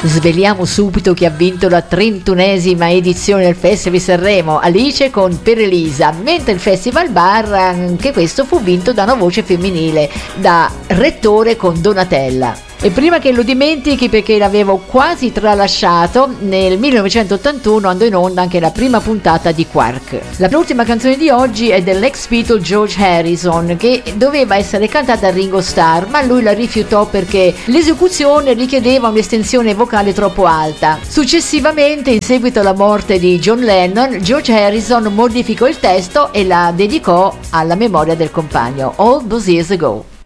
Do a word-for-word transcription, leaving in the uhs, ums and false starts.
Sveliamo subito chi ha vinto la trentunesima edizione del Festival di Sanremo, Alice con Per Elisa, mentre il Festival Bar, anche questo fu vinto da una voce femminile, da Rettore con Donatella. E prima che lo dimentichi, perché l'avevo quasi tralasciato, nel millenovecentottantuno andò in onda anche la prima puntata di Quark. La penultima canzone di oggi è dell'ex Beatle George Harrison, che doveva essere cantata da Ringo Starr, ma lui la rifiutò perché l'esecuzione richiedeva un'estensione vocale troppo alta. Successivamente, in seguito alla morte di John Lennon, George Harrison modificò il testo e la dedicò alla memoria del compagno, All Those Years Ago.